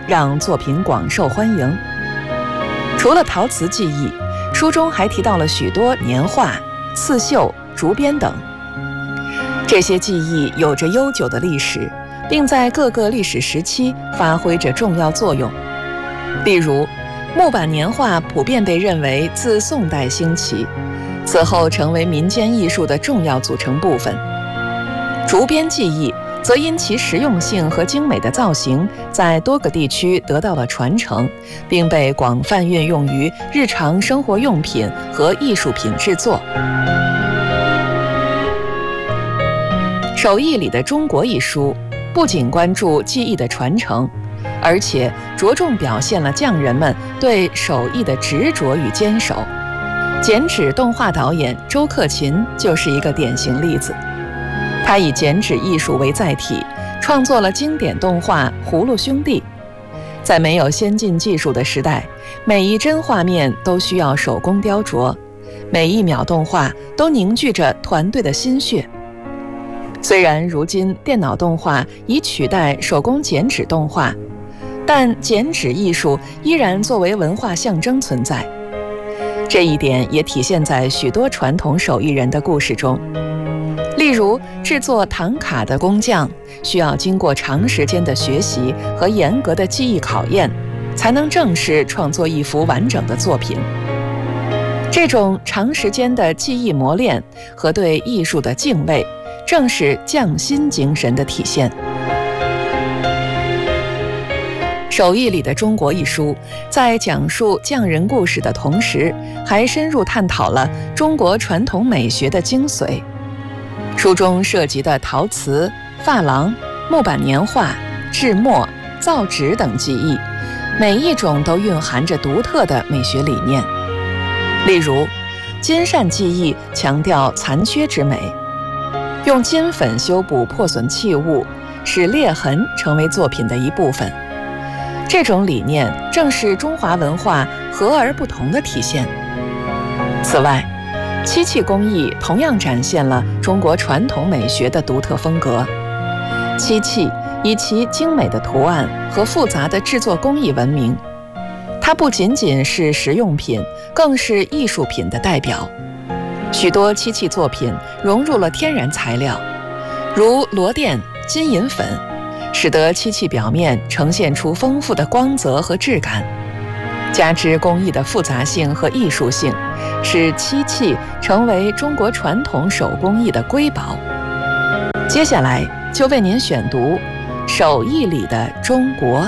让作品广受欢迎。除了陶瓷技艺，书中还提到了许多年画、刺绣、竹编等。这些技艺有着悠久的历史，并在各个历史时期发挥着重要作用。例如，木板年画普遍被认为自宋代兴起，此后成为民间艺术的重要组成部分。竹编技艺则因其实用性和精美的造型，在多个地区得到了传承，并被广泛运用于日常生活用品和艺术品制作。手艺里的中国一书不仅关注技艺的传承，而且着重表现了匠人们对手艺的执着与坚守。剪纸动画导演周克勤就是一个典型例子。他以剪纸艺术为载体，创作了经典动画《葫芦兄弟》。在没有先进技术的时代，每一帧画面都需要手工雕琢，每一秒动画都凝聚着团队的心血。虽然如今电脑动画已取代手工剪纸动画，但剪纸艺术依然作为文化象征存在。这一点也体现在许多传统手艺人的故事中。例如，制作唐卡的工匠需要经过长时间的学习和严格的技艺考验，才能正式创作一幅完整的作品。这种长时间的技艺磨练和对艺术的敬畏，正是匠心精神的体现。手艺里的中国一书在讲述匠人故事的同时，还深入探讨了中国传统美学的精髓。书中涉及的陶瓷、珐琅、木板年画、制墨、造纸等技艺，每一种都蕴含着独特的美学理念。例如，金扇技艺强调残缺之美，用金粉修补破损器物，使裂痕成为作品的一部分。这种理念正是中华文化和而不同的体现。此外，漆器工艺同样展现了中国传统美学的独特风格。漆器以其精美的图案和复杂的制作工艺闻名，它不仅仅是实用品，更是艺术品的代表。许多漆器作品融入了天然材料，如螺钿、金银粉，使得漆器表面呈现出丰富的光泽和质感。加之工艺的复杂性和艺术性，使漆器成为中国传统手工艺的瑰宝。接下来就为您选读手艺里的中国。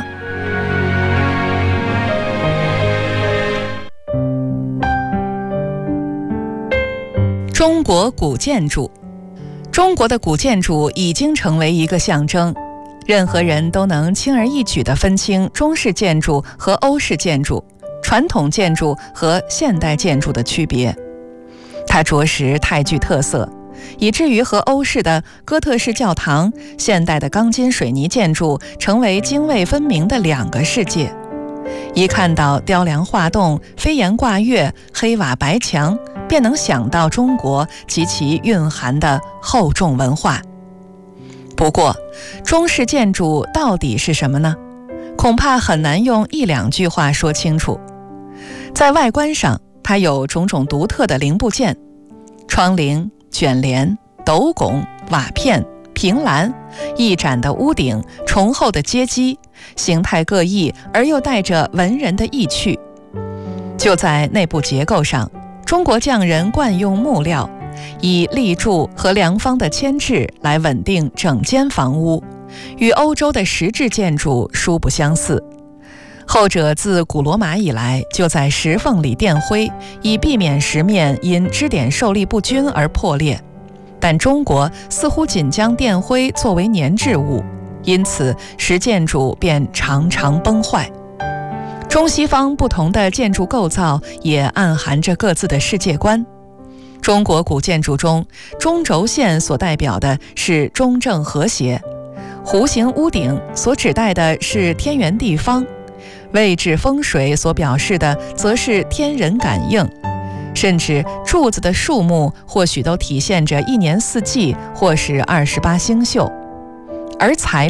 中国古建筑。中国的古建筑已经成为一个象征，任何人都能轻而易举地分清中式建筑和欧式建筑、传统建筑和现代建筑的区别。它着实太具特色，以至于和欧式的哥特式教堂、现代的钢筋水泥建筑成为泾渭分明的两个世界。一看到雕梁画栋、飞檐挂月、黑瓦白墙，便能想到中国及其蕴含的厚重文化。不过，中式建筑到底是什么呢？恐怕很难用一两句话说清楚。在外观上，它有种种独特的零部件：窗棂、卷帘、斗拱、瓦片、凭栏、一展的屋顶、重厚的阶基，形态各异而又带着文人的意趣。就在内部结构上，中国匠人惯用木料，以立柱和梁方的牵制来稳定整间房屋，与欧洲的石质建筑殊不相似。后者自古罗马以来就在石缝里垫灰，以避免石面因支点受力不均而破裂。但中国似乎仅将垫灰作为粘滞物，因此石建筑便常常崩坏。中西方不同的建筑构造也暗含着各自的世界观。中国古建筑中，中轴线所代表的是中正和谐，弧形屋顶所指代的是天圆地方，位置风水所表示的则是天人感应，甚至柱子的数目或许都体现着一年四季或是28星宿。而材